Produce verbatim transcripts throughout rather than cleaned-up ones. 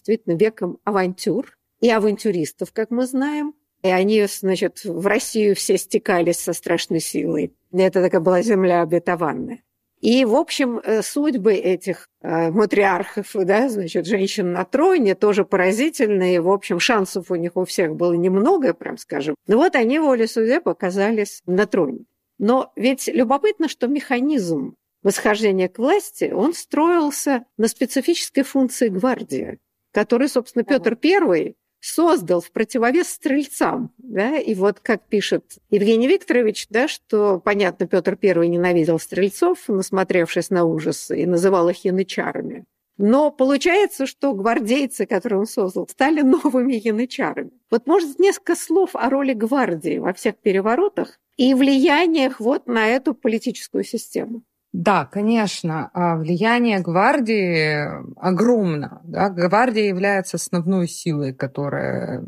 действительно веком авантюр и авантюристов, как мы знаем. И они, значит, в Россию все стекались со страшной силой. Это такая была земля обетованная. И, в общем, судьбы этих э, матриархов, да, значит, женщин на троне тоже поразительные. В общем, шансов у них у всех было немного, прям скажем. Но вот они волей судеб оказались на троне. Но ведь любопытно, что механизм восхождения к власти, он строился на специфической функции гвардии, которую, собственно, Петр Первый создал в противовес стрельцам. Да? И вот как пишет Евгений Викторович, да, что, понятно, Петр Первый ненавидел стрельцов, насмотревшись на ужасы, и называл их янычарами. Но получается, что гвардейцы, которые он создал, стали новыми янычарами. Вот, может, несколько слов о роли гвардии во всех переворотах и влияниях вот на эту политическую систему. Да, конечно, влияние гвардии огромно. Да? Гвардия является основной силой, которая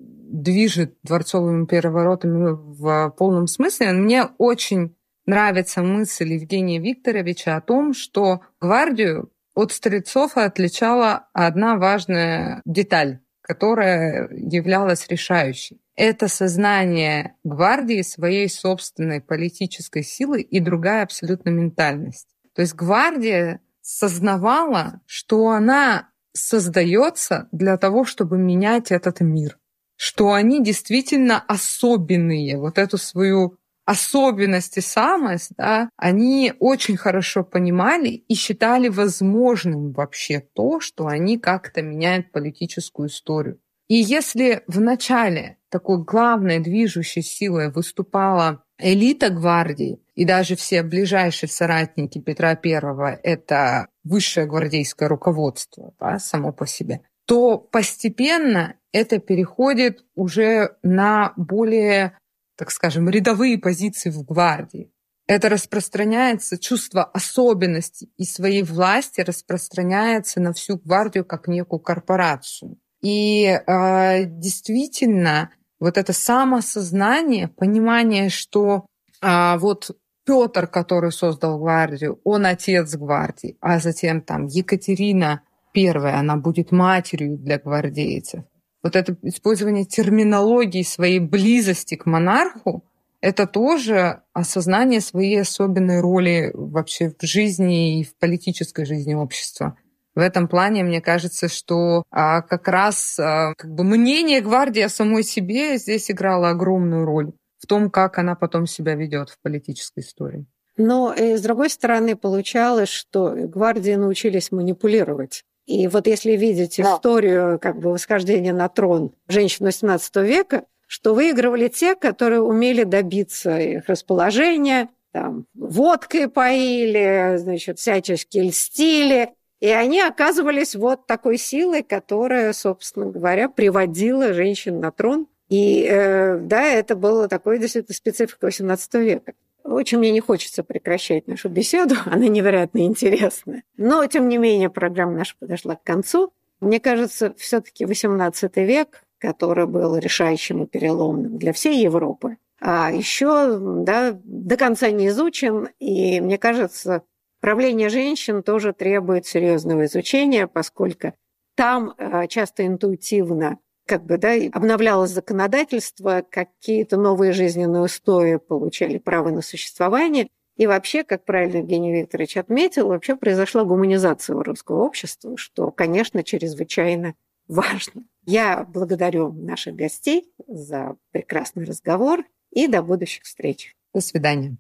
движет дворцовыми переворотами в полном смысле. Мне очень нравится мысль Евгения Викторовича о том, что гвардию от стрельцов отличала одна важная деталь, которая являлась решающей. Это сознание гвардии своей собственной политической силы и другая абсолютно ментальность. То есть гвардия сознавала, что она создается для того, чтобы менять этот мир, что они действительно особенные, вот эту свою особенность и самость, да, они очень хорошо понимали и считали возможным вообще то, что они как-то меняют политическую историю. И если в начале такой главной движущей силой выступала элита гвардии, и даже все ближайшие соратники Петра Первого — это высшее гвардейское руководство, да, само по себе, то постепенно это переходит уже на более, так скажем, рядовые позиции в гвардии. Это распространяется, чувство особенности и своей власти распространяется на всю гвардию как некую корпорацию. И э, действительно, вот это самосознание, понимание, что э, вот Петр, который создал гвардию, он отец гвардии, а затем там Екатерина Первая, она будет матерью для гвардейцев. Вот это использование терминологии своей близости к монарху, это тоже осознание своей особенной роли вообще в жизни и в политической жизни общества. В этом плане, мне кажется, что а, как раз а, как бы мнение гвардии о самой себе здесь играло огромную роль в том, как она потом себя ведет в политической истории. Но, и, с другой стороны, получалось, что гвардии научились манипулировать. И вот если видеть да. историю как бы восхождения на трон женщин восемнадцатого века, что выигрывали те, которые умели добиться их расположения, там, водкой поили, значит, всячески льстили. И они оказывались вот такой силой, которая, собственно говоря, приводила женщин на трон. И э, да, это было такой действительно специфика восемнадцатого века. Очень мне не хочется прекращать нашу беседу, она невероятно интересная. Но, тем не менее, программа наша подошла к концу. Мне кажется, все-таки восемнадцатый век, который был решающим и переломным для всей Европы, а еще да, до конца не изучен, и, мне кажется, правление женщин тоже требует серьезного изучения, поскольку там часто интуитивно как бы, да, обновлялось законодательство, какие-то новые жизненные устои получали право на существование. И вообще, как правильно Евгений Викторович отметил, вообще произошла гуманизация русского общества, что, конечно, чрезвычайно важно. Я благодарю наших гостей за прекрасный разговор и до будущих встреч. До свидания.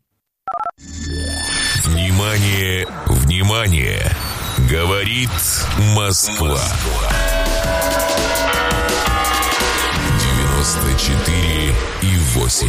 Внимание, внимание! Говорит Москва. девяносто четыре и восемь.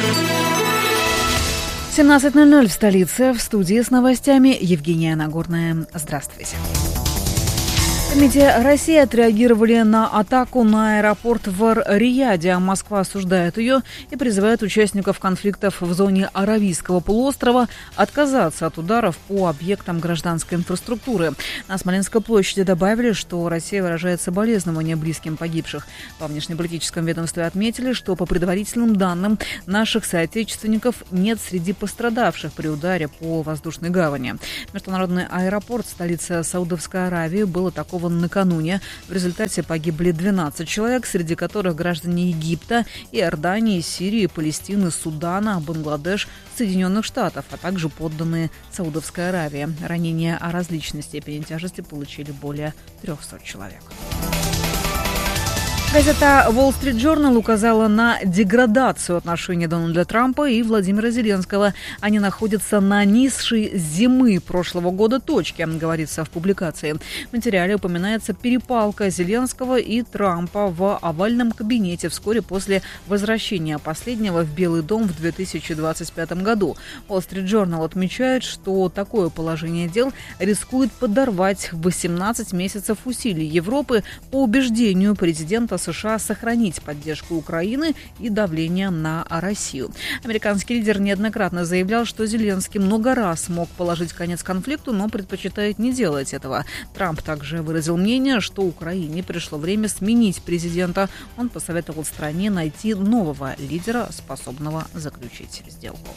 семнадцать ноль ноль в столице. В студии с новостями Евгения Нагорная. Здравствуйте. В МИДе России отреагировали на атаку на аэропорт в Эр-Рияде. Москва осуждает ее и призывает участников конфликтов в зоне Аравийского полуострова отказаться от ударов по объектам гражданской инфраструктуры. На Смоленской площади добавили, что Россия выражает соболезнования близким погибших. Во внешнеполитическом ведомстве отметили, что по предварительным данным наших соотечественников нет среди пострадавших при ударе по воздушной гавани. Международный аэропорт, столица Саудовской Аравии, был атакован опубликован накануне. В результате погибли двенадцать человек, среди которых граждане Египта, Иордании, Сирии, Палестины, Судана, Бангладеш, Соединенных Штатов, а также подданные Саудовской Аравии. Ранения о различной степени тяжести получили более трехсот человек. Газета Wall Street Journal указала на деградацию отношений Дональда Трампа и Владимира Зеленского. Они находятся на низшей зимы прошлого года точке, говорится в публикации. В материале упоминается перепалка Зеленского и Трампа в овальном кабинете вскоре после возвращения последнего в Белый дом в две тысячи двадцать пятом году. Wall Street Journal отмечает, что такое положение дел рискует подорвать восемнадцать месяцев усилий Европы по убеждению президента США сохранить поддержку Украины и давление на Россию. Американский лидер неоднократно заявлял, что Зеленский много раз мог положить конец конфликту, но предпочитает не делать этого. Трамп также выразил мнение, что Украине пришло время сменить президента. Он посоветовал стране найти нового лидера, способного заключить сделку.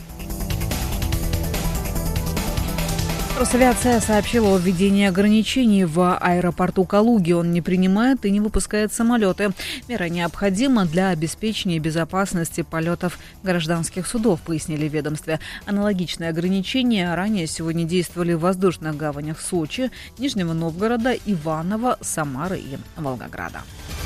Росавиация сообщила о введении ограничений в аэропорту Калуги. Он не принимает и не выпускает самолеты. Мера необходима для обеспечения безопасности полетов гражданских судов, пояснили в ведомстве. Аналогичные ограничения ранее сегодня действовали в воздушных гаванях Сочи, Нижнего Новгорода, Иваново, Самары и Волгограда.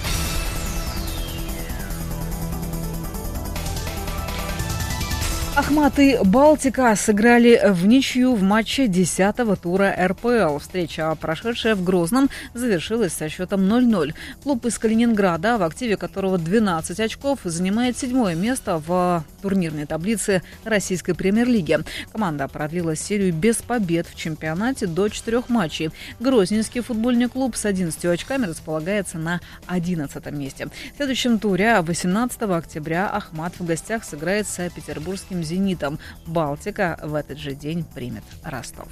Ахмат и Балтика сыграли в ничью в матче десятого тура эр пэ эл. Встреча, прошедшая в Грозном, завершилась со счетом ноль ноль. Клуб из Калининграда, в активе которого двенадцать очков, занимает седьмое место в турнирной таблице российской премьер-лиги. Команда продлила серию без побед в чемпионате до четырех матчей. Грозненский футбольный клуб с одиннадцатью очками располагается на одиннадцатом месте. В следующем туре восемнадцатого октября Ахмат в гостях сыграет с петербургским «Зенитом». Балтика в этот же день примет Ростов.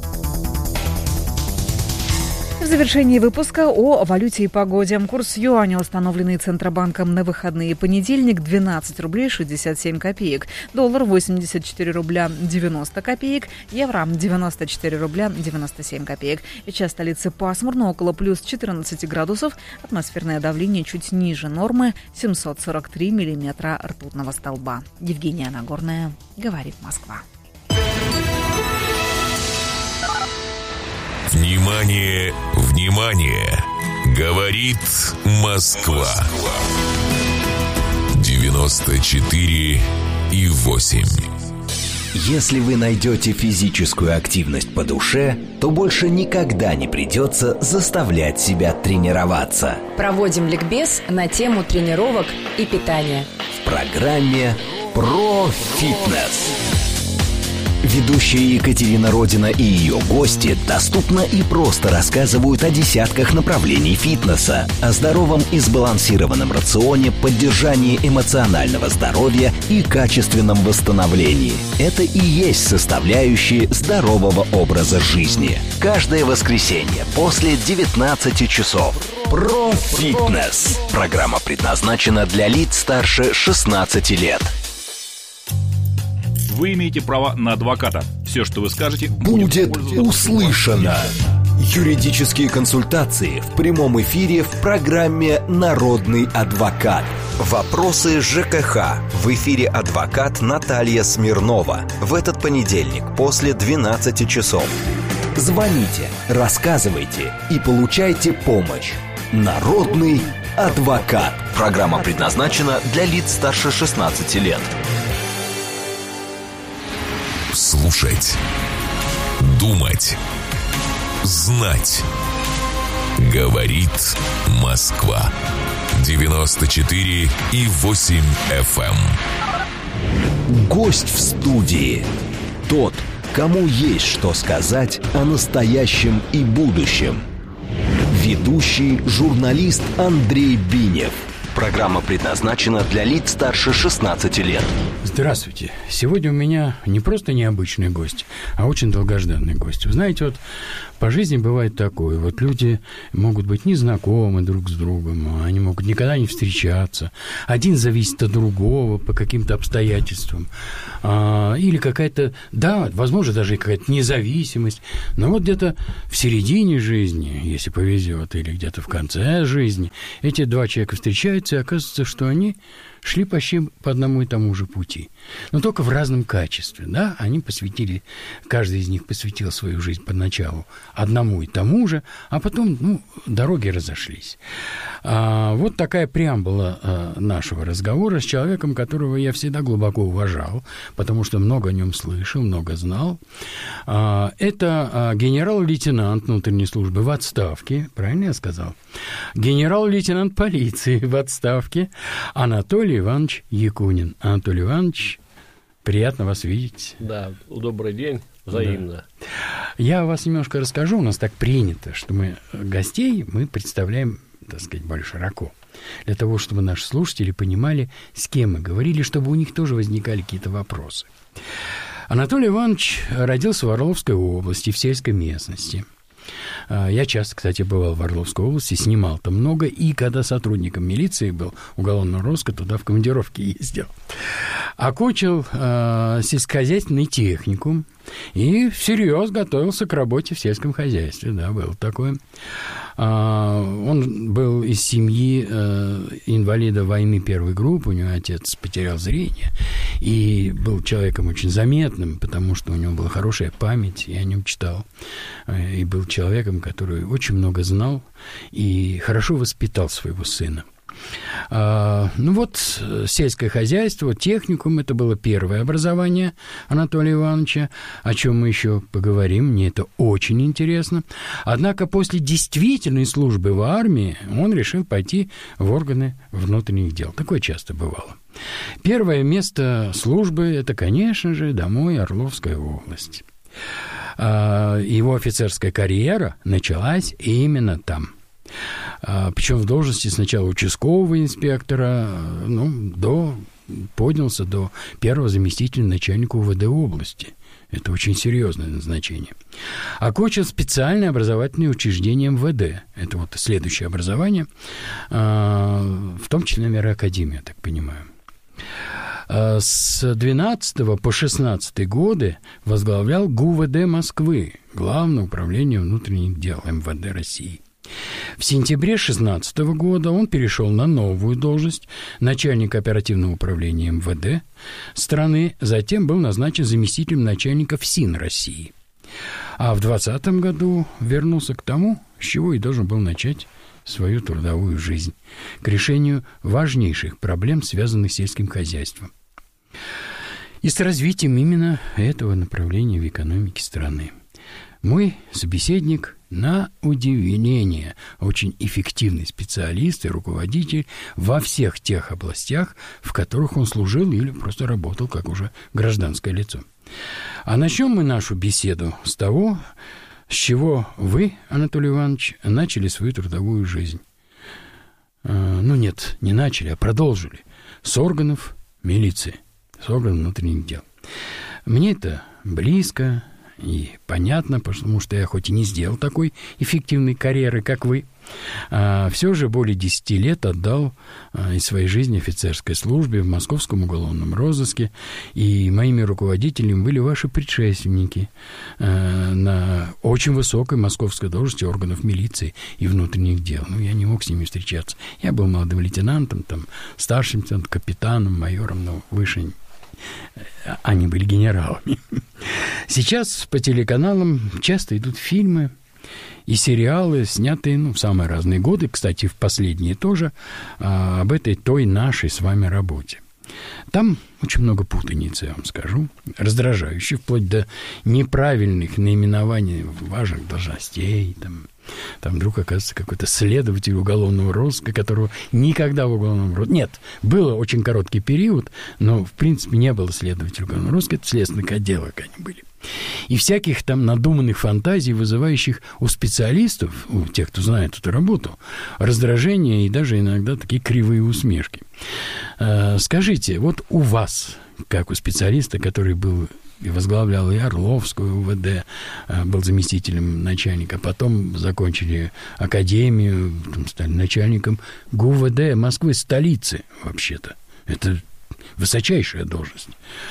В завершении выпуска о валюте и погоде. Курс юаня, установленный Центробанком на выходные. Понедельник – двенадцать рублей шестьдесят семь копеек. Доллар – восемьдесят четыре рубля девяносто копеек. Евро – девяносто четыре рубля девяносто семь копеек. Сейчас в столице пасмурно, около плюс четырнадцать градусов. Атмосферное давление чуть ниже нормы – семьсот сорок три миллиметра ртутного столба. Евгения Нагорная, говорит Москва. Внимание, внимание! Говорит Москва. девяносто четыре и восемь. Если вы найдете физическую активность по душе, то больше никогда не придется заставлять себя тренироваться. Проводим ликбез на тему тренировок и питания. В программе «Про фитнес». Ведущие Екатерина Родина и ее гости доступно и просто рассказывают о десятках направлений фитнеса, о здоровом и сбалансированном рационе, поддержании эмоционального здоровья и качественном восстановлении. Это и есть составляющие здорового образа жизни. Каждое воскресенье после девятнадцати часов. Про фитнес. Программа предназначена для лиц старше шестнадцати лет. Вы имеете право на адвоката. Все, что вы скажете, будет, будет услышано. Юридические консультации в прямом эфире в программе «Народный адвокат». Вопросы ЖКХ. В эфире адвокат Наталья Смирнова. В этот понедельник после двенадцати часов. Звоните, рассказывайте и получайте помощь. «Народный адвокат». Программа предназначена для лиц старше шестнадцати лет. Слушать, думать, знать. Говорит Москва. девяносто четыре и восемь эф эм. Гость в студии. Тот, кому есть что сказать о настоящем и будущем. Ведущий журналист Андрей Бинев. Программа предназначена для лиц старше шестнадцати лет. Здравствуйте. Сегодня у меня не просто необычный гость, а очень долгожданный гость. Вы знаете, вот по жизни бывает такое. Вот люди могут быть незнакомы друг с другом, они могут никогда не встречаться. Один зависит от другого по каким-то обстоятельствам. А, или какая-то, да, возможно, даже какая-то независимость. Но вот где-то в середине жизни, если повезет, или где-то в конце жизни, эти два человека встречаются, и оказывается, что они шли почти по одному и тому же пути, но только в разном качестве, да, они посвятили, каждый из них посвятил свою жизнь поначалу одному и тому же, а потом, ну, дороги разошлись. А, вот такая преамбула а, нашего разговора с человеком, которого я всегда глубоко уважал, потому что много о нем слышал, много знал. А, это а, генерал-лейтенант внутренней службы в отставке, правильно я сказал? Генерал-лейтенант полиции в отставке Анатолий Иванович Якунин. Анатолий Иванович, приятно вас видеть. Да, добрый день, взаимно. Да. Я вас немножко расскажу. У нас так принято, что мы гостей мы представляем, так сказать, более широко. Для того, чтобы наши слушатели понимали, с кем мы говорили, чтобы у них тоже возникали какие-то вопросы. Анатолий Иванович родился в Орловской области, в сельской местности. Я часто, кстати, бывал в Орловской области, снимал там много, и когда сотрудником милиции был, уголовного розыска, туда в командировке ездил. Окончил э, сельскохозяйственный техникум и всерьез готовился к работе в сельском хозяйстве, да, было такое. А, он был из семьи э, инвалида войны первой группы, у него отец потерял зрение, и был человеком очень заметным, потому что у него была хорошая память, я о нем читал, и был человеком, который очень много знал и хорошо воспитал своего сына. А, ну вот, сельское хозяйство, техникум, это было первое образование Анатолия Ивановича, о чем мы еще поговорим, мне это очень интересно. Однако после действительной службы в армии он решил пойти в органы внутренних дел. Такое часто бывало. Первое место службы – это, конечно же, домой, Орловская область. А, его офицерская карьера началась именно там. Причем в должности сначала участкового инспектора, ну, до, поднялся до первого заместителя начальника УВД области. Это очень серьезное назначение. Окончил специальное образовательное учреждение МВД. Это вот следующее образование, в том числе, наверное, академия, я так понимаю. С двенадцатого по шестнадцатый годы возглавлял ГУВД Москвы, Главное управление внутренних дел МВД России. В сентябре шестнадцатого года он перешел на новую должность начальника оперативного управления МВД страны, затем был назначен заместителем начальника ФСИН России. А в двадцатом году вернулся к тому, с чего и должен был начать свою трудовую жизнь, к решению важнейших проблем, связанных с сельским хозяйством. И с развитием именно этого направления в экономике страны. Мой собеседник, на удивление, очень эффективный специалист и руководитель во всех тех областях, в которых он служил или просто работал как уже гражданское лицо. А начнем мы нашу беседу с того, с чего вы, Анатолий Иванович, начали свою трудовую жизнь. Ну нет, не начали, а продолжили. С органов милиции, с органов внутренних дел. Мне это близко и понятно, потому что я хоть и не сделал такой эффективной карьеры, как вы, а все же более десяти лет отдал а, из своей жизни офицерской службе в московском уголовном розыске, и моими руководителями были ваши предшественники а, на очень высокой московской должности органов милиции и внутренних дел. Ну, я не мог с ними встречаться. Я был молодым лейтенантом, там, старшим лейтенантом, капитаном, майором, но выше они были генералами. Сейчас по телеканалам часто идут фильмы и сериалы, снятые ну, в самые разные годы, кстати, в последние тоже, а, об этой той нашей с вами работе. Там очень много путаницы, я вам скажу, раздражающей, вплоть до неправильных наименований важных должностей. Там, там вдруг оказывается какой-то следователь уголовного розыска, которого никогда в уголовном розыске... Нет, был очень короткий период, но, в принципе, не было следователя уголовного розыска, это в следственных отделах они были. И всяких там надуманных фантазий, вызывающих у специалистов, у тех, кто знает эту работу, раздражение и даже иногда такие кривые усмешки. Скажите, вот у вас, как у специалиста, который был и возглавлял и Орловскую УВД, был заместителем начальника. Потом закончили академию, потом стали начальником ГУВД Москвы, столицы вообще-то. Это высочайшая должность.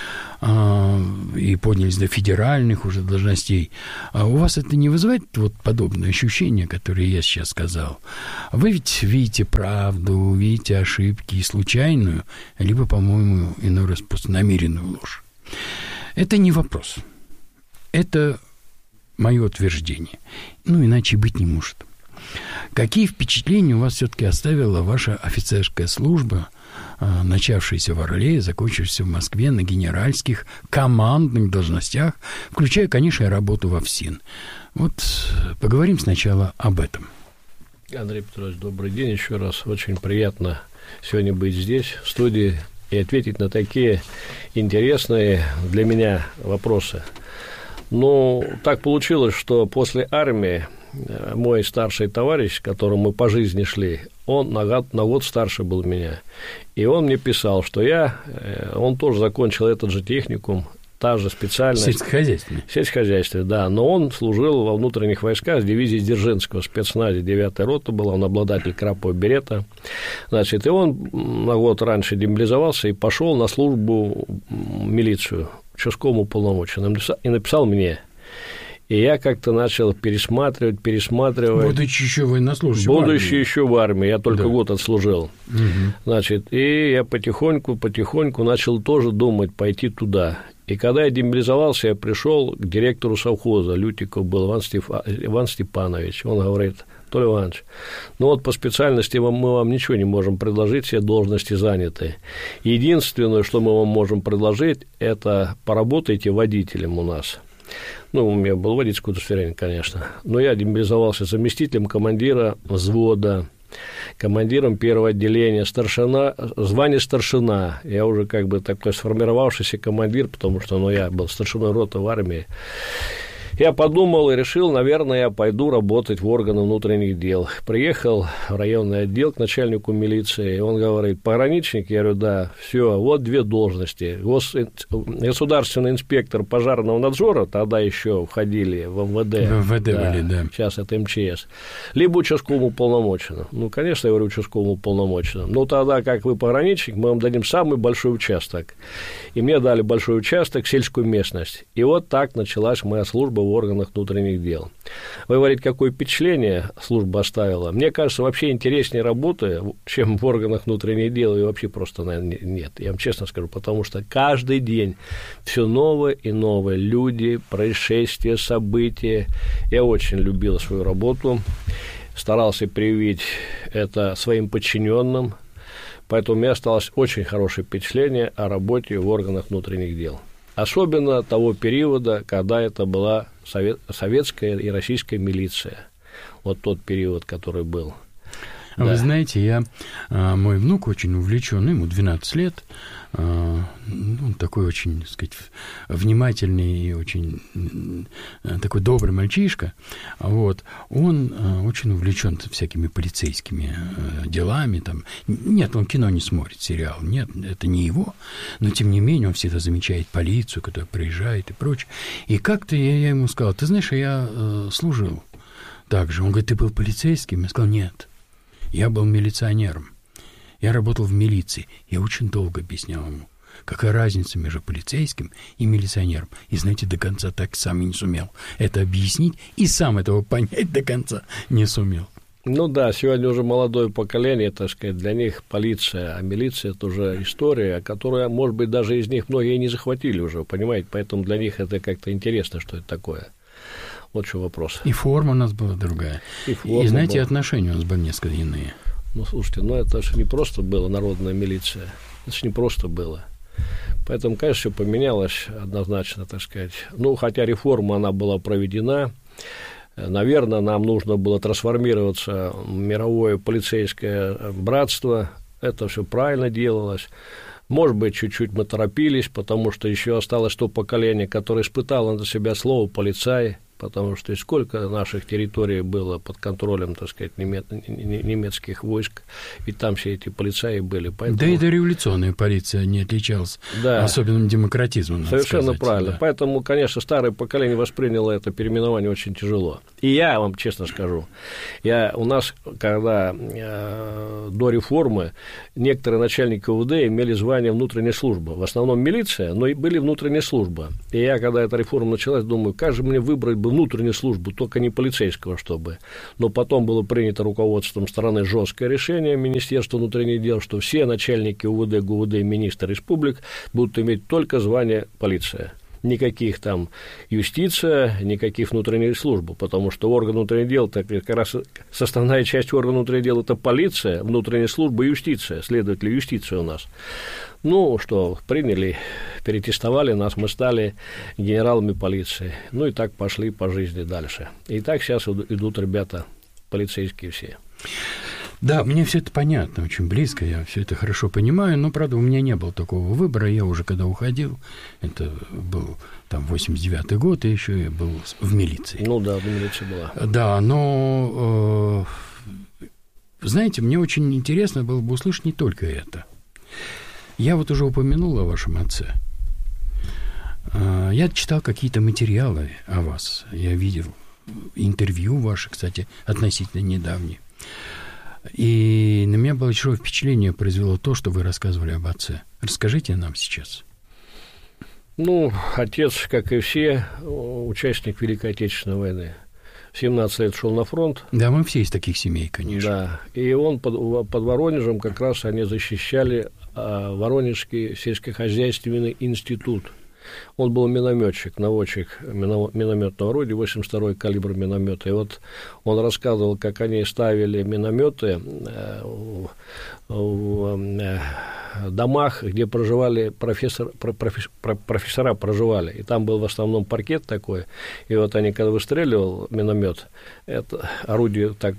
И поднялись до федеральных уже должностей. А у вас это не вызывает вот подобные ощущения, которые я сейчас сказал? Вы ведь видите правду, видите ошибки и случайную, либо, по-моему, иной раз просто намеренную ложь. Это не вопрос. Это мое утверждение. Ну, иначе быть не может. Какие впечатления у вас все-таки оставила ваша офицерская служба, начавшаяся в Орле и закончившаяся в Москве на генеральских командных должностях, включая, конечно, работу во ФСИН? Вот поговорим сначала об этом. Андрей Петрович, добрый день еще раз. Очень приятно сегодня быть здесь, в студии, и ответить на такие интересные для меня вопросы. Ну, так получилось, что после армии мой старший товарищ, с которым мы по жизни шли, он на год, на год старше был меня. И он мне писал, что я, он тоже закончил этот же техникум, та же специальность. Сельскохозяйственный. Сельскохозяйственный, да. Но он служил во внутренних войсках дивизии Дзержинского спецназе, девятая рота была, он обладатель крапового берета. Значит, и он на год раньше демобилизовался и пошел на службу в милицию, участковому уполномоченному, и написал мне. И я как-то начал пересматривать, пересматривать. Будучи еще военнослужащим. Будучи еще в армии, я только да. год отслужил. Угу. Значит, и я потихоньку, потихоньку начал тоже думать пойти туда. И когда я демобилизовался, я пришел к директору совхоза, Лютиков был Иван, Стеф... Иван Степанович. Он говорит: Толя Иванович, ну вот по специальности мы вам ничего не можем предложить, все должности заняты. Единственное, что мы вам можем предложить, это поработайте водителем у нас. Ну, у меня было водительское удостоверение, конечно. Но я демобилизовался заместителем командира взвода, командиром первого отделения, старшина, звание старшина. Я уже как бы такой сформировавшийся командир, потому что ну, я был старшиной роты в армии. Я подумал и решил, наверное, я пойду работать в органы внутренних дел. Приехал в районный отдел к начальнику милиции, и он говорит: пограничник? Я говорю: да, все, вот две должности. Гос... Государственный инспектор пожарного надзора, тогда еще входили в МВД. В МВД да, были, да. Сейчас это МЧС. Либо участковому уполномоченному. Ну, конечно, я говорю участковому уполномоченному. Ну, тогда, как вы пограничник, мы вам дадим самый большой участок. И мне дали большой участок, сельскую местность. И вот так началась моя служба в органах внутренних дел. Вы говорите, какое впечатление служба оставила? Мне кажется, вообще интереснее работы, чем в органах внутренних дел, и вообще просто, наверное, нет. Я вам честно скажу, потому что каждый день все новое и новое. Люди, происшествия, события. Я очень любил свою работу, старался привить это своим подчиненным, поэтому у меня осталось очень хорошее впечатление о работе в органах внутренних дел. Особенно того периода, когда это была совет, советская и российская милиция. Вот тот период, который был. А да. Вы знаете, я, мой внук очень увлечен, ему двенадцать лет, он такой очень, так сказать, внимательный и очень такой добрый мальчишка, вот, он очень увлечен всякими полицейскими делами, там, нет, он кино не смотрит, сериал, нет, это не его, но тем не менее он всегда замечает полицию, которая приезжает и прочее, и как-то я, я ему сказал: ты знаешь, я э, служил так же, он говорит: ты был полицейским? Я сказал: нет. Я был милиционером. Я работал в милиции. Я очень долго объяснял ему, какая разница между полицейским и милиционером. И, знаете, до конца так сам и не сумел это объяснить, и сам этого понять до конца не сумел. Ну да, сегодня уже молодое поколение, так сказать, для них полиция, а милиция – это уже история, которая, может быть, даже из них многие не захватили уже, понимаете, поэтому для них это как-то интересно, что это такое. Вот что вопрос. И форма у нас была другая. И, и знаете, была. Отношения у нас были несколько иные. Ну, слушайте, ну это же не просто было народная милиция. Это же не просто было. Поэтому, конечно, все поменялось однозначно, так сказать. Ну, хотя реформа, она была проведена. Наверное, нам нужно было трансформироваться в мировое полицейское братство. Это все правильно делалось. Может быть, чуть-чуть мы торопились, потому что еще осталось то поколение, которое испытало на себя слово «полицай». потому что сколько наших территорий было под контролем, так сказать, немецких войск, ведь там все эти полицаи были. Поэтому... Да и дореволюционная полиция не отличалась да. особенным демократизмом. Совершенно сказать, правильно. Да. Поэтому, конечно, старое поколение восприняло это переименование очень тяжело. И я вам честно скажу, я, у нас, когда э, до реформы некоторые начальники УВД имели звание внутренней службы. В основном милиция, но и были внутренняя служба. И я, когда эта реформа началась, думаю, как же мне выбрать бы внутреннюю службу, только не полицейского, чтобы. Но потом было принято руководством страны жесткое решение Министерства внутренних дел, что все начальники УВД, ГУВД и министры республик будут иметь только звание полиция. Никаких там юстиция, никаких внутренних служб, потому что орган внутренних дел, так как раз составная часть органа внутренних дел – это полиция, внутренняя служба и юстиция, следователи юстиции у нас. Ну, что, приняли, перетестовали нас, мы стали генералами полиции, ну и так пошли по жизни дальше. И так сейчас идут ребята, полицейские все. Да, мне все это понятно, очень близко, я все это хорошо понимаю, но, правда, у меня не было такого выбора, я уже когда уходил, это был там восемьдесят девятый год, и еще я был в милиции. Ну да, в милиции была. Да, но, э, знаете, мне очень интересно было бы услышать не только это. Я вот уже упомянул о вашем отце. Я читал какие-то материалы о вас, я видел интервью ваши, кстати, относительно недавние. И на меня большое впечатление произвело то, что вы рассказывали об отце. Расскажите нам сейчас. Ну, отец, как и все, участник Великой Отечественной войны. В семнадцать лет шел на фронт. Да, мы все из таких семей, конечно. Да, и он под, под Воронежем как раз они защищали а, Воронежский сельскохозяйственный институт. Он был минометчик, наводчик минометного орудия, восемьдесят второй калибр миномета. И вот он рассказывал, как они ставили минометы в, в домах, где проживали профессор, профессора проживали. И там был в основном паркет такой. И вот они, когда выстреливал миномет, это орудие так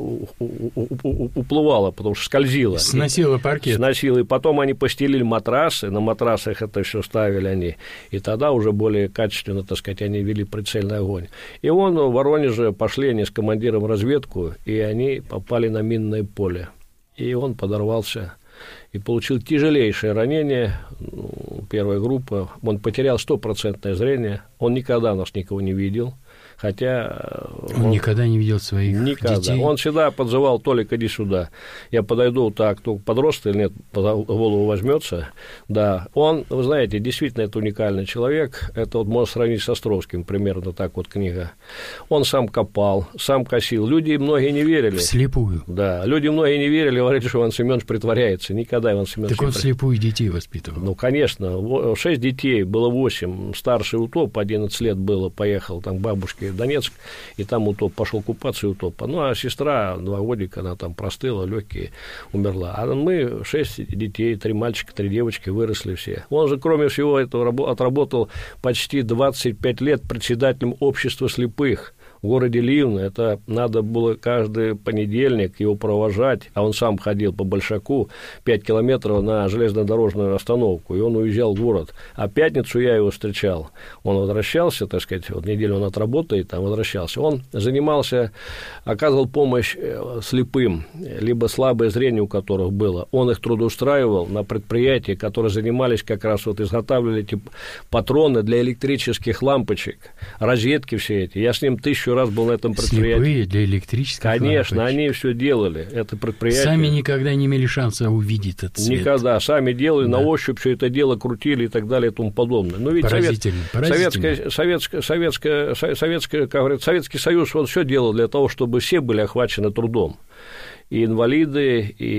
уплывало, потому что скользило. Сносило паркет. Сносило. И потом они постелили матрасы, на матрасах это все ставили они. И тогда уже более качественно, так сказать, они вели прицельный огонь. И он в Воронеже пошли они с командиром в разведку, и они попали на минное поле. И он подорвался и получил тяжелейшее ранение, первая группа. Он потерял стопроцентное зрение, он никогда нас никого не видел. Хотя он, он никогда не видел своих никогда. детей. Он всегда подзывал: Толик, иди сюда. Я подойду, так, кто подросток или нет, в голову возьмется. Да, он, вы знаете, действительно это уникальный человек. Это вот можно сравнить с Островским, примерно так вот книга. Он сам копал, сам косил. Люди многие не верили. Вслепую. Да, люди многие не верили, говорили, что Иван Семенович притворяется. Никогда Иван Семенович... Так он вслепую детей воспитывал. Ну, конечно. Шесть детей, было восемь. Старший утоп, одиннадцать лет было, поехал там к бабушке в Донецк, и там утоп, пошел купаться и утоп. Ну, а сестра, два годика, она там простыла, легкие, умерла. А мы шесть детей, три мальчика, три девочки, выросли все. Он же, кроме всего этого, отработал почти двадцать пять лет председателем общества слепых в городе Ливно. Это надо было каждый понедельник его провожать, а он сам ходил по Большаку пять километров на железнодорожную остановку, и он уезжал в город. А пятницу я его встречал. Он возвращался, так сказать, вот неделю он отработает, там возвращался. Он занимался, оказывал помощь слепым, либо слабое зрение у которых было. Он их трудоустраивал на предприятия, которые занимались как раз, вот изготавливали эти патроны для электрических лампочек, розетки все эти. Я с ним тысячу раз был на этом предприятии. Слепые для электрических Конечно, лампочек. Они все делали. Это предприятие. Сами никогда не имели шанса увидеть этот цвет. Никогда. Сами делали, да. На ощупь все это дело крутили и так далее и тому подобное. Но ведь поразительно, Совет... поразительно. Советское, советское, советское, советское, как говорят, Советский Союз он все делал для того, чтобы все были охвачены трудом. И инвалиды,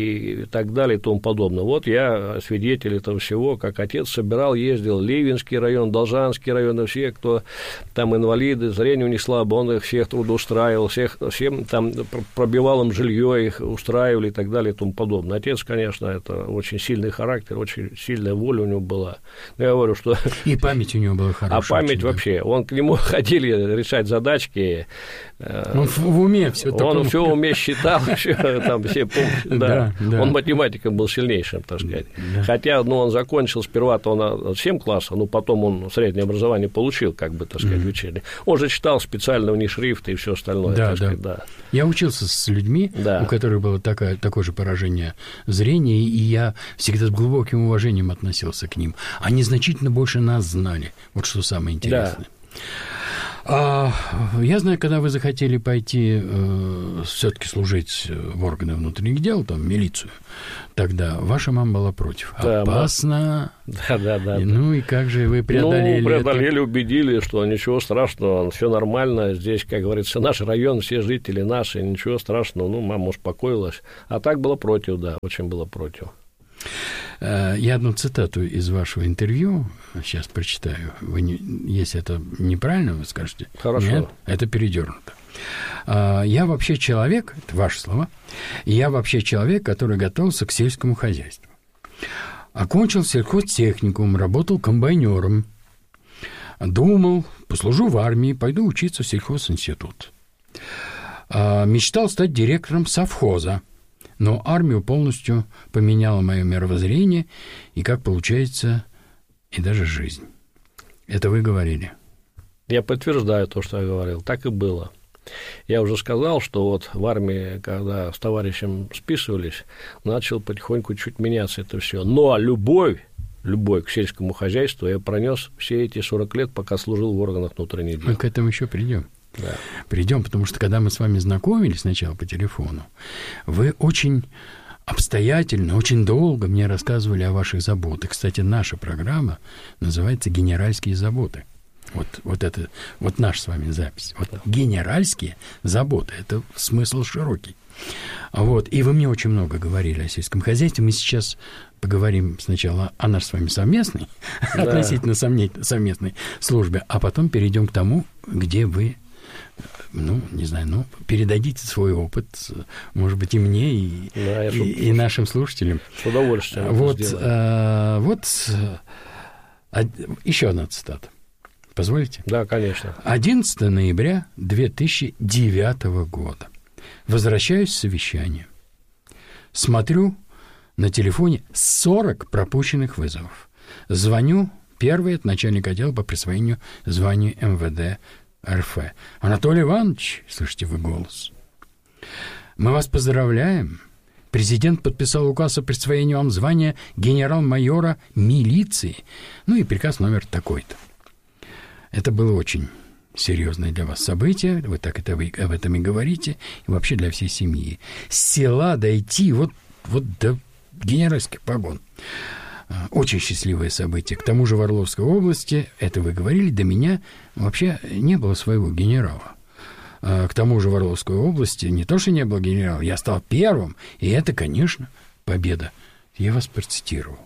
и так далее, и тому подобное. Вот я свидетель этого всего, как отец собирал, ездил, Ливенский район, Должанский район, и все, кто там инвалиды, зрение у них слабо, он их всех трудоустраивал, всех, всем там пробивал им жилье, их устраивали и так далее, и тому подобное. Отец, конечно, это очень сильный характер, очень сильная воля у него была. Я говорю, что... И память у него была хорошая. А память очень, вообще. Да. Он к нему ходили решать задачки. Он в уме все. Он все в уме считал, все. там все помнят. Да. Да, да. Он математиком был сильнейшим, так сказать. Да. Хотя, ну, он закончил сперва-то он семь классов, но потом он среднее образование получил, как бы, так сказать, mm-hmm. в учебе. Он же читал специально у них шрифты и все остальное. Да, так да. сказать, да. Я учился с людьми, да. у которых было такое, такое же поражение зрения, и я всегда с глубоким уважением относился к ним. Они значительно больше нас знали. Вот что самое интересное. Да. А, я знаю, когда вы захотели пойти э, все-таки служить в органы внутренних дел, там, в милицию, тогда ваша мама была против. Да, опасно. Да, да, да. И, ну, и как же вы преодолели Ну, преодолели, это? убедили, что ничего страшного, все нормально. Здесь, как говорится, наш район, все жители наши, ничего страшного. Ну, мама успокоилась. А так было против, да, очень было против. Я одну цитату из вашего интервью сейчас прочитаю. Вы не, если это неправильно, вы скажете. Хорошо. Нет, это передернуто. Я вообще человек, это ваши слова, я вообще человек, который готовился к сельскому хозяйству. Окончил сельхозтехникум, работал комбайнером. Думал, послужу в армии, пойду учиться в сельхозинститут. Мечтал стать директором совхоза. Но армия полностью поменяла мое мировоззрение и, как получается, и даже жизнь. Это вы говорили? Я подтверждаю то, что я говорил. Так и было. Я уже сказал, что вот в армии, когда с товарищем списывались, начал потихоньку чуть меняться это все. Но любовь, любовь к сельскому хозяйству я пронес все эти сорок лет, пока служил в органах внутренних дел. Мы к этому еще придем. Да. Придем, потому что когда мы с вами знакомились сначала по телефону, вы очень обстоятельно, очень долго мне рассказывали о ваших заботах. Кстати, наша программа называется «Генеральские заботы». Вот, вот это, вот наша с вами запись. Вот генеральские заботы – это смысл широкий. Вот. И вы мне очень много говорили о сельском хозяйстве. Мы сейчас поговорим сначала о нашей с вами совместной, да. относительно совместной службе, а потом перейдем к тому, где вы... Ну, не знаю, ну, передадите свой опыт, может быть, и мне, и, да, и, и нашим слушателям. С удовольствием. Вот, а, вот а, еще одна цитата. Позволите? Да, конечно. одиннадцатого ноября две тысячи девятого года. Возвращаюсь с совещания. Смотрю на телефоне сорок пропущенных вызовов. Звоню, первый это начальник отдела по присвоению звания эм вэ дэ эр эф. Анатолий Иванович, слышите вы голос. Мы вас поздравляем. Президент подписал указ о присвоении вам звания генерал-майора милиции. Ну и приказ номер такой-то. Это было очень серьезное для вас событие. Вы так это вы об этом и говорите. И вообще для всей семьи. С села дойти вот, вот до генеральских погон. Очень счастливое событие. К тому же в Орловской области, это вы говорили, до меня вообще не было своего генерала. К тому же в Орловской области не то, что не было генерала, я стал первым, и это, конечно, победа. Я вас процитировал.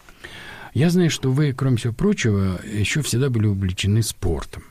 Я знаю, что вы, кроме всего прочего, еще всегда были увлечены спортом.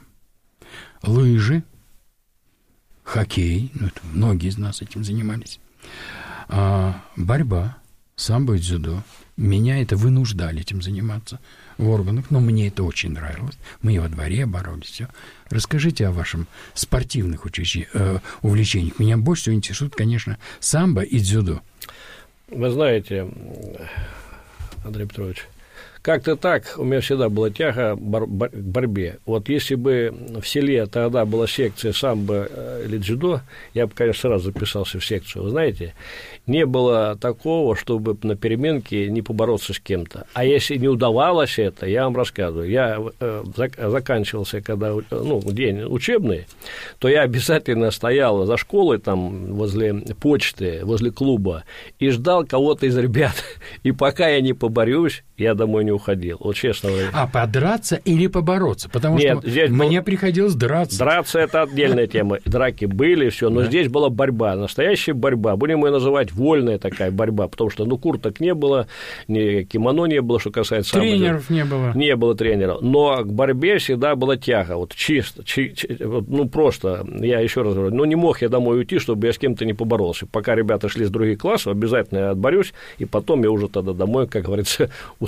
Лыжи, хоккей, ну, это многие из нас этим занимались, а, борьба, самбо и дзюдо. Меня это вынуждали этим заниматься в органах, но мне это очень нравилось. Мы и во дворе боролись, все. Расскажите о вашем спортивных учащи, э, увлечениях. Меня больше всего интересует, конечно, самбо и дзюдо. Вы знаете, Андрей Петрович, как-то так у меня всегда была тяга к бор- бор- борьбе. Вот если бы в селе тогда была секция самбо или дзюдо, я бы, конечно, сразу записался в секцию. Вы знаете, не было такого, чтобы на переменке не побороться с кем-то. А если не удавалось это, я вам рассказываю. Я э, зак- заканчивался, когда ну, день учебный, то я обязательно стоял за школой, там, возле почты, возле клуба, и ждал кого-то из ребят. И пока я не поборюсь, я домой не уходил. Вот честно говоря. А подраться или побороться? Потому Нет, что здесь мне был... приходилось драться. Драться – это отдельная тема. Драки были, все, но да. Здесь была борьба, настоящая борьба. Будем ее называть вольная такая борьба, потому что, ну, курток не было, ни кимоно не было, что касается... Тренеров самого... не было. Не было тренеров. Но к борьбе всегда была тяга. Вот чисто, чи... вот, ну, просто, я еще раз говорю, ну, не мог я домой уйти, чтобы я с кем-то не поборолся. Пока ребята шли с других классов, обязательно я отборюсь, и потом я уже тогда домой, как говорится, успокоюсь,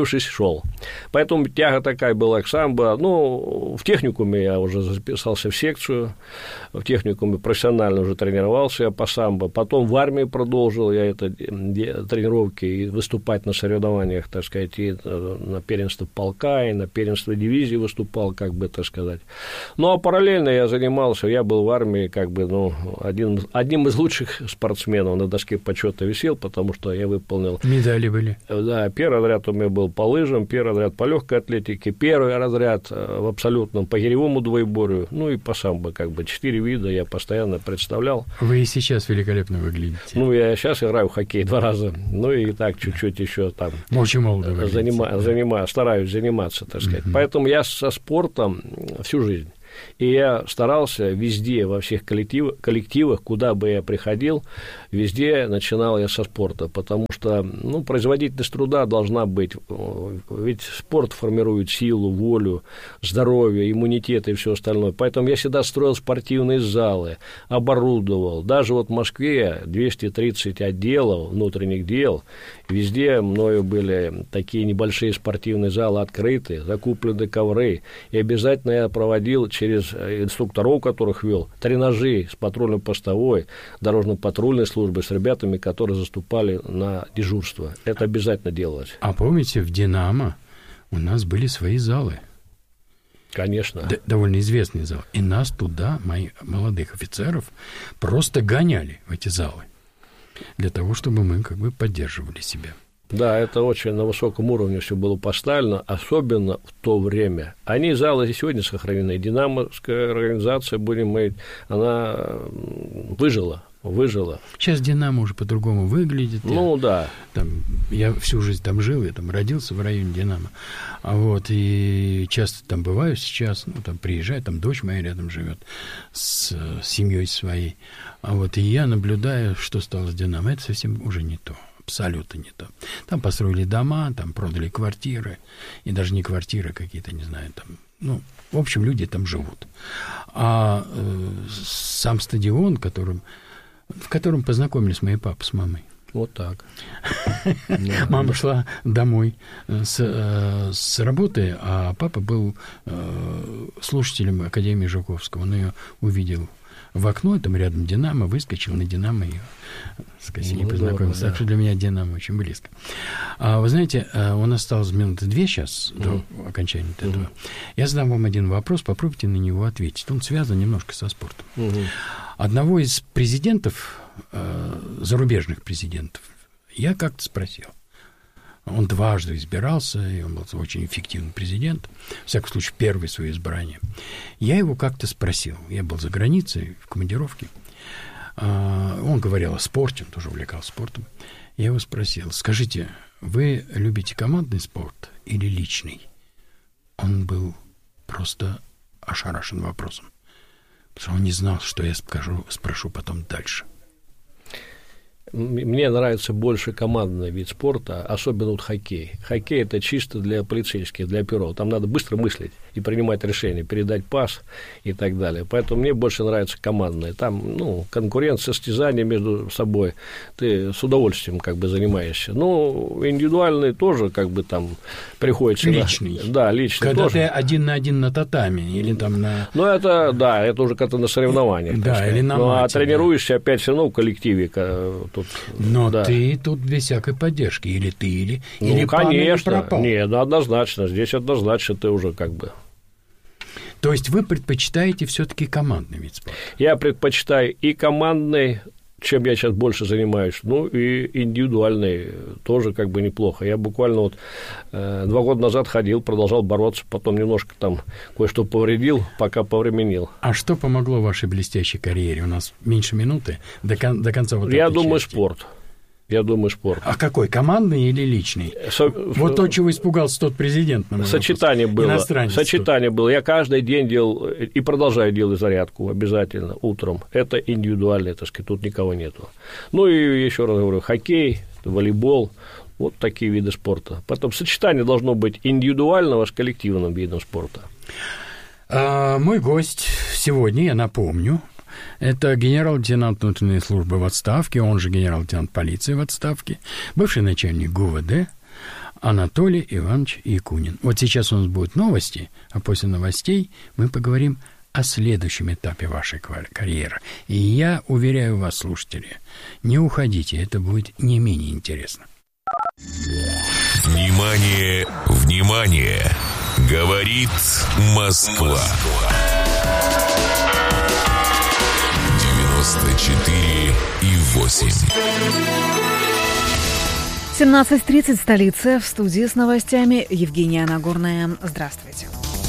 успокоившись, шел. Поэтому тяга такая была к самбо. Ну, в техникуме я уже записался в секцию, в техникуме профессионально уже тренировался я по самбо. Потом в армии продолжил я это тренировки и выступать на соревнованиях, так сказать, и на первенство полка, и на первенство дивизии выступал, как бы, так сказать. Ну, а параллельно я занимался, я был в армии, как бы, ну, один, одним из лучших спортсменов на доске почета висел, потому что я выполнил... Медали были. Да, первый разряд у меня был по лыжам, первый разряд по легкой атлетике, первый разряд в абсолютном по гиревому двоеборью, ну и по самбо, как бы, четыре вида я постоянно представлял. Вы и сейчас великолепно выглядите. Ну, я сейчас играю в хоккей два раза, ну и так чуть-чуть еще там... Очень молодо выглядите. Занима, занима, стараюсь заниматься, так сказать. Uh-huh. Поэтому я со спортом всю жизнь. И я старался везде, во всех коллективах, коллективах, куда бы я приходил, везде начинал я со спорта, потому что, ну, производительность труда должна быть, ведь спорт формирует силу, волю, здоровье, иммунитет и все остальное. Поэтому я всегда строил спортивные залы, оборудовал. Даже вот в Москве двести тридцать отделов внутренних дел, везде мною были такие небольшие спортивные залы открыты, закуплены ковры, и обязательно я проводил через инструкторов, которых вел, тренажи с патрульно-постовой, дорожно-патрульной службы, с ребятами, которые заступали на дежурство. Это обязательно делалось. А помните, в «Динамо» у нас были свои залы? Конечно. Д- довольно известный зал. И нас туда, моих молодых офицеров, просто гоняли в эти залы для того, чтобы мы как бы поддерживали себя. Да, это очень на высоком уровне все было поставлено, особенно в то время. Они залы и сегодня сохранены. Динамовская организация, будем мы, она выжила. выжила. Сейчас «Динамо» уже по-другому выглядит. Ну, я, да. Там, я всю жизнь там жил, я там родился в районе «Динамо». А вот, и часто там бываю сейчас, ну, там приезжаю, там дочь моя рядом живет с, с семьей своей. А вот, и я наблюдаю, что стало с «Динамо». Это совсем уже не то. Абсолютно не то. Там построили дома, там продали квартиры, и даже не квартиры какие-то, не знаю, там, ну, в общем, люди там живут. А э, сам стадион, которым, в котором познакомились мои папа с мамой. Вот так. Мама шла домой с, с работы, а папа был слушателем Академии Жуковского. Он ее увидел в окно, там рядом «Динамо», выскочил на «Динамо» и, сказать, ну, не познакомился. Да. Так что для меня «Динамо» очень близко. А, вы знаете, у нас осталось минуты две сейчас uh-huh. до окончания uh-huh. этого. Я задам вам один вопрос, попробуйте на него ответить. Он связан немножко со спортом. Uh-huh. Одного из президентов, зарубежных президентов, я как-то спросил. Он дважды избирался, и он был очень эффективный президент, в всяком случае, первое свое избрание. Я его как-то спросил, я был за границей, в командировке, он говорил о спорте, он тоже увлекался спортом. Я его спросил, скажите, вы любите командный спорт или личный? Он был просто ошарашен вопросом, потому что он не знал, что я скажу, спрошу потом дальше. Мне нравится больше командный вид спорта, особенно вот хоккей. Хоккей – это чисто для полицейских, для оперов. Там надо быстро мыслить и принимать решения, передать пас и так далее. Поэтому мне больше нравится командное. Там, ну, конкуренция, состязание между собой. Ты с удовольствием как бы занимаешься. Ну, индивидуальный тоже как бы там приходится... Личный. На... Да, личный Когда тоже. ты один на один на татами или там на... Ну, это, да, это уже как-то на соревнованиях. Да, или на Ну, мате, а тренируешься да. опять все равно в коллективе. Тут, но да. ты тут без всякой поддержки. Или ты, или, ну, или конечно. пан, или пропал. Нет, ну, однозначно. Здесь однозначно ты уже как бы... То есть вы предпочитаете все-таки командный вид спорта? Я предпочитаю и командный, чем я сейчас больше занимаюсь, ну, и индивидуальный тоже как бы неплохо. Я буквально вот э, два года назад ходил, продолжал бороться, потом немножко там кое-что повредил, пока повременил. А что помогло вашей блестящей карьере? У нас меньше минуты до, кон- до конца вот Я этой думаю, части. спорт. Я думаю, спорт. А какой, командный или личный? Со... Вот то, чего испугался тот президент. На Сочетание вопрос. было. Иностранец. Сочетание было. Я каждый день делал и продолжаю делать зарядку обязательно утром. Это индивидуально, так сказать, тут никого нету. Ну и еще раз говорю, хоккей, волейбол, вот такие виды спорта. Потом сочетание должно быть индивидуального с коллективным видом спорта. А, мой гость сегодня, я напомню, это генерал-лейтенант внутренней службы в отставке, он же генерал-лейтенант полиции в отставке, бывший начальник ГУВД, Анатолий Иванович Якунин. Вот сейчас у нас будут новости, а после новостей мы поговорим о следующем этапе вашей карьеры. И я уверяю вас, слушатели, не уходите, это будет не менее интересно. Внимание, внимание! Говорит Москва. девяносто четыре и восемь. семнадцать тридцать, столица. В студии с новостями Евгения Нагорная. Здравствуйте.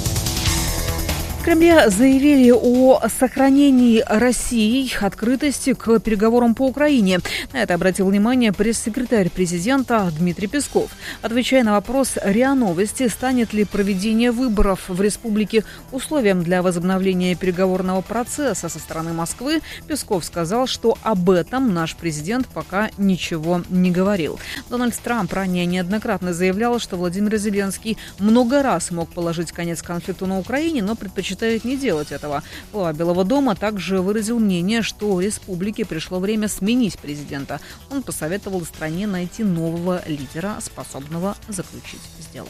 В Кремле заявили о сохранении Россией открытости к переговорам по Украине. На это обратил внимание пресс-секретарь президента Дмитрий Песков. Отвечая на вопрос РИА Новости, станет ли проведение выборов в республике условием для возобновления переговорного процесса со стороны Москвы, Песков сказал, что об этом наш президент пока ничего не говорил. Дональд Трамп ранее неоднократно заявлял, что Владимир Зеленский много раз мог положить конец конфликту на Украине, но предпочитает не делать этого. Глава Белого дома также выразил мнение, что республике пришло время сменить президента. Он посоветовал стране найти нового лидера, способного заключить сделку.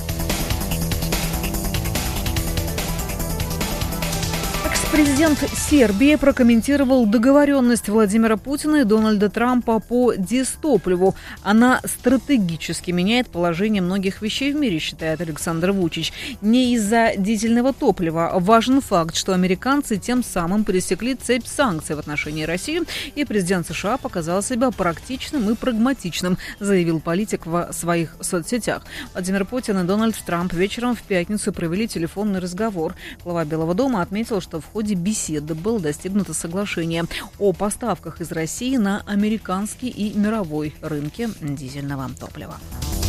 Президент Сербии прокомментировал договоренность Владимира Путина и Дональда Трампа по дистопливу. Она стратегически меняет положение многих вещей в мире, считает Александр Вучич. Не из-за дизельного топлива. Важен факт, что американцы тем самым пересекли цепь санкций в отношении России, и президент США показал себя практичным и прагматичным, заявил политик в своих соцсетях. Владимир Путин и Дональд Трамп вечером в пятницу провели телефонный разговор. Глава Белого дома отметил, что в В ходе беседы было достигнуто соглашение о поставках из России на американский и мировой рынки дизельного топлива.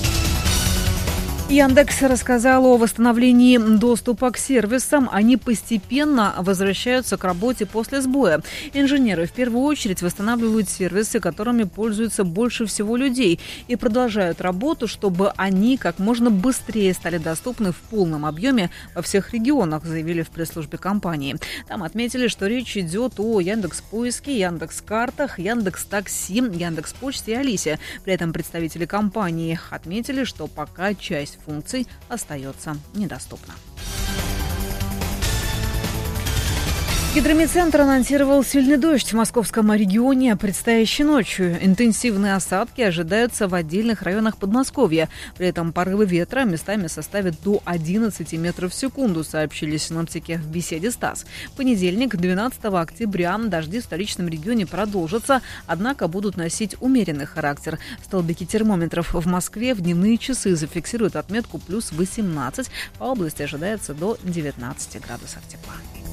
Яндекс рассказал о восстановлении доступа к сервисам. Они постепенно возвращаются к работе после сбоя. Инженеры в первую очередь восстанавливают сервисы, которыми пользуются больше всего людей, и продолжают работу, чтобы они как можно быстрее стали доступны в полном объеме во всех регионах, заявили в пресс-службе компании. Там отметили, что речь идет о Яндекс.Поиске, Яндекс.Картах, Яндекс.Такси, Яндекс.Почте и Алисе. При этом представители компании отметили, что пока часть функций остается недоступна. Гидромедцентр анонсировал сильный дождь в московском регионе предстоящей ночью. Интенсивные осадки ожидаются в отдельных районах Подмосковья. При этом порывы ветра местами составят до одиннадцати метров в секунду, сообщили синоптики в беседе с ТАСС. В понедельник, двенадцатого октября, дожди в столичном регионе продолжатся, однако будут носить умеренный характер. Столбики термометров в Москве в дневные часы зафиксируют отметку плюс восемнадцать. По области ожидается до девятнадцати градусов тепла.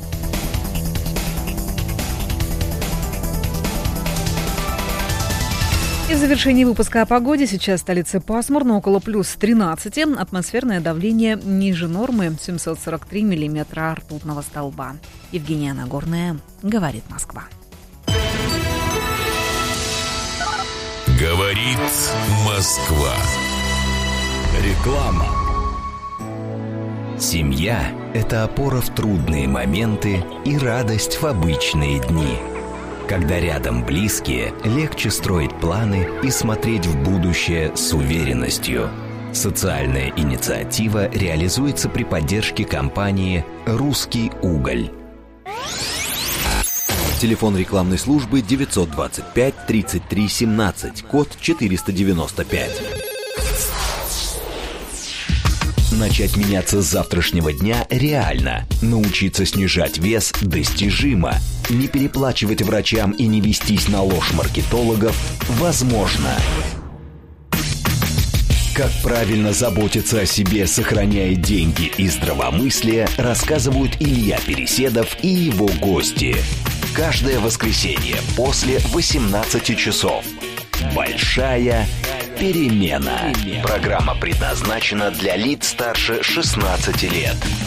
И в завершении выпуска о погоде. Сейчас в столице пасмурно, около плюс тринадцати. Атмосферное давление ниже нормы, семьсот сорок три миллиметра ртутного столба. Евгения Нагорная, говорит Москва. Говорит Москва. Реклама. Семья – это опора в трудные моменты и радость в обычные дни. Когда рядом близкие, легче строить планы и смотреть в будущее с уверенностью. Социальная инициатива реализуется при поддержке компании «Русский уголь». Телефон рекламной службы девятьсот двадцать пять тридцать три семнадцать, код четыреста девяносто пять. Начать меняться с завтрашнего дня реально. Научиться снижать вес достижимо. Не переплачивать врачам и не вестись на ложь маркетологов возможно. Как правильно заботиться о себе, сохраняя деньги и здравомыслие, рассказывают Илья Переседов и его гости. Каждое воскресенье после восемнадцати часов. Большая перемена. Программа предназначена для лиц старше шестнадцати лет.